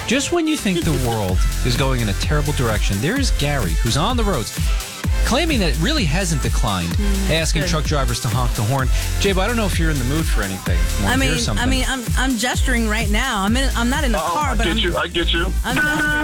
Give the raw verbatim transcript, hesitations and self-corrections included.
Just when you think the world is going in a terrible direction, there is Gary, who's on the roads, claiming that it really hasn't declined, mm, asking good. truck drivers to honk the horn. Jabe, I don't know if you're in the mood for anything. I mean, I mean, I'm I'm gesturing right now. I'm in. I'm not in the Uh-oh, car, I but get I'm, you. I get you. I'm gesturing.